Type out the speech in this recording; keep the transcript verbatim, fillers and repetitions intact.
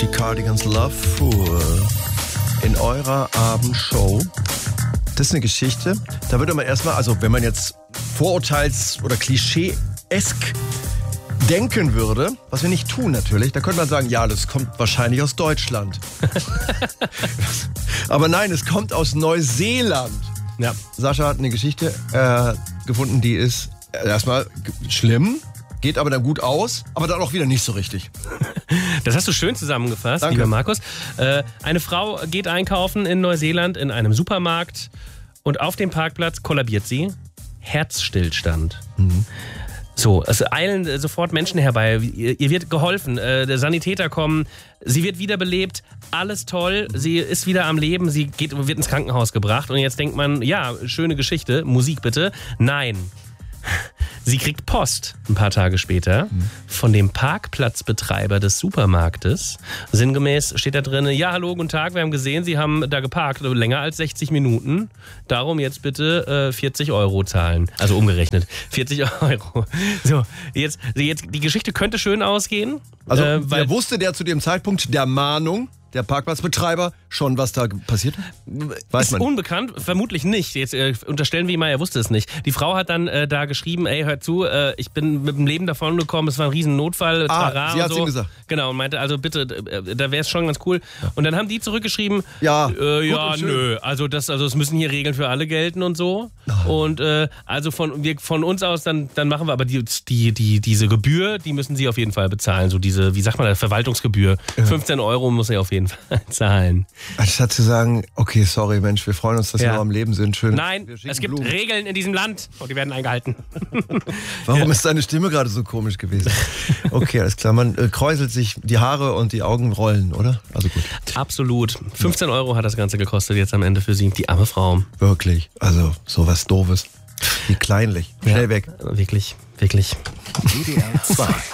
Die Cardigans Love Fool in eurer Abendshow. Das ist eine Geschichte, da würde man erstmal, also wenn man jetzt vorurteils- oder klischee-esk denken würde, was wir nicht tun natürlich, da könnte man sagen, ja, das kommt wahrscheinlich aus Deutschland. Aber nein, es kommt aus Neuseeland. Ja. Sascha hat eine Geschichte äh, gefunden, die ist erstmal schlimm, geht aber dann gut aus, aber dann auch wieder nicht so richtig. Das hast du schön zusammengefasst, Danke. lieber Markus. Äh, eine Frau geht einkaufen in Neuseeland in einem Supermarkt und auf dem Parkplatz kollabiert sie. Herzstillstand. Mhm. So, es eilen sofort Menschen herbei. Ihr, ihr wird geholfen. Äh, der Sanitäter kommen. Sie wird wiederbelebt. Alles toll. Sie ist wieder am Leben. Sie geht, wird ins Krankenhaus gebracht. Und jetzt denkt man, ja, schöne Geschichte. Musik bitte. Nein. Sie kriegt Post ein paar Tage später von dem Parkplatzbetreiber des Supermarktes. Sinngemäß steht da drin, ja, hallo, guten Tag, wir haben gesehen, Sie haben da geparkt, länger als sechzig Minuten. Darum jetzt bitte äh, vierzig Euro zahlen. Also umgerechnet, vierzig Euro. So, jetzt, jetzt die Geschichte könnte schön ausgehen. Also äh, weil wer wusste der zu dem Zeitpunkt der Mahnung, der Parkplatzbetreiber, schon was da passiert? Weiß ist man. unbekannt, vermutlich nicht. Jetzt äh, unterstellen wir ihm mal, er wusste es nicht. Die Frau hat dann äh, da geschrieben, ey, hört zu, äh, ich bin mit dem Leben davon gekommen, es war ein riesen Notfall, Ah, trara sie und hat's so. ihm gesagt. Genau, und meinte, also bitte, äh, da wäre es schon ganz cool. Und dann haben die zurückgeschrieben, Ja, äh, gut ja, und schön. nö, also das, also es müssen hier Regeln für alle gelten und so. Und äh, also von, wir, von uns aus, dann, dann machen wir aber die, die, die, diese Gebühr, die müssen sie auf jeden Fall bezahlen. So diese, wie sagt man das, Verwaltungsgebühr. Ja. fünfzehn Euro muss er auf jeden Fall zahlen. Anstatt zu sagen, okay, sorry Mensch, wir freuen uns, dass Ja. wir noch am Leben sind. Schön. Nein, wir schicken es gibt Blumen. Regeln in diesem Land und die werden eingehalten. Warum ist deine Stimme gerade so komisch gewesen? Okay, alles klar. Man äh, kräuselt sich die Haare und die Augen rollen, oder? Also gut. Absolut. fünfzehn Euro hat das Ganze gekostet jetzt am Ende für sie. Die arme Frau. Wirklich. Also sowas Doofes. Wie kleinlich. Schnell Ja, weg. Wirklich, wirklich. W D R zwei.